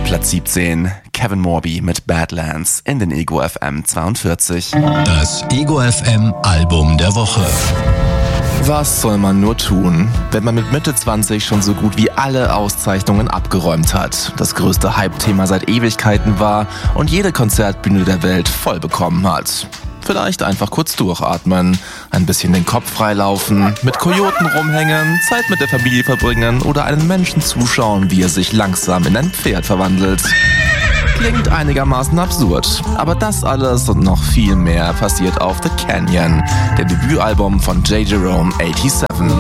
Platz 17, Kevin Morby mit Badlands in den Ego FM 42. Das Ego FM Album der Woche. Was soll man nur tun, wenn man mit Mitte 20 schon so gut wie alle Auszeichnungen abgeräumt hat, das größte Hype-Thema seit Ewigkeiten war und jede Konzertbühne der Welt voll bekommen hat? Vielleicht einfach kurz durchatmen, ein bisschen den Kopf freilaufen, mit Kojoten rumhängen, Zeit mit der Familie verbringen oder einem Menschen zuschauen, wie er sich langsam in ein Pferd verwandelt. Klingt einigermaßen absurd, aber das alles und noch viel mehr passiert auf The Canyon, dem Debütalbum von J. Jerome 87.